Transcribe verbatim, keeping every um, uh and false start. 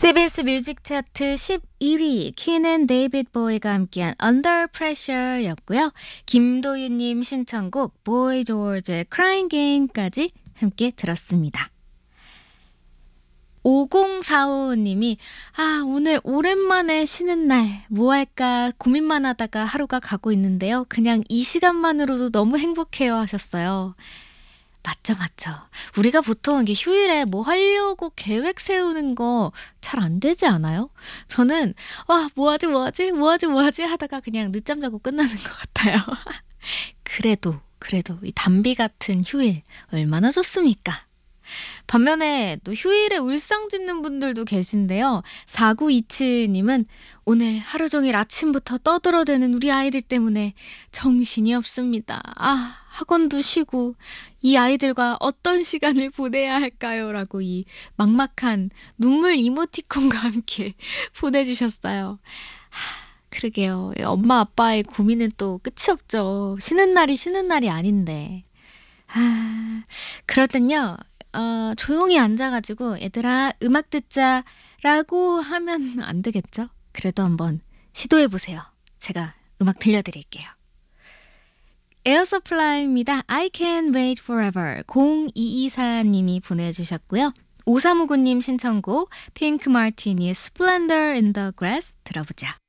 씨비에스 뮤직 차트 십일 위 퀸앤 데이빗 보이가 함께한 Under Pressure였고요. 김도윤님 신청곡 보이 조지의 Crying Game까지 함께 들었습니다. 오공사오님이 아 오늘 오랜만에 쉬는 날 뭐 할까 고민만 하다가 하루가 가고 있는데요. 그냥 이 시간만으로도 너무 행복해요 하셨어요. 맞죠, 맞죠. 우리가 보통 이게 휴일에 뭐 하려고 계획 세우는 거 잘 안 되지 않아요? 저는 와, 뭐 하지, 뭐 하지, 뭐 하지, 뭐 하지 하다가 그냥 늦잠 자고 끝나는 것 같아요. 그래도, 그래도 이 담비 같은 휴일 얼마나 좋습니까? 반면에 또 휴일에 울상 짓는 분들도 계신데요. 사구이칠님은 오늘 하루 종일 아침부터 떠들어대는 우리 아이들 때문에 정신이 없습니다. 아, 학원도 쉬고 이 아이들과 어떤 시간을 보내야 할까요? 라고 이 막막한 눈물 이모티콘과 함께 보내주셨어요. 하, 그러게요. 엄마 아빠의 고민은 또 끝이 없죠. 쉬는 날이 쉬는 날이 아닌데. 아, 그럴 땐요. 어, 조용히 앉아가지고 얘들아 음악 듣자라고 하면 안 되겠죠? 그래도 한번 시도해보세요. 제가 음악 들려드릴게요. 에어서플라이입니다. I Can't Wait Forever 공이이사님이 보내주셨고요. 오삼오구님 신청곡 핑크 마티니의 Splendor in the Grass 들어보자.